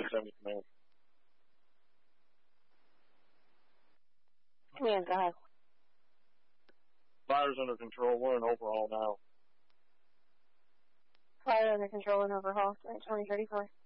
70 command. Command, go ahead. Fire's under control. We're in overhaul now. Fire under control and overhaul. 2034.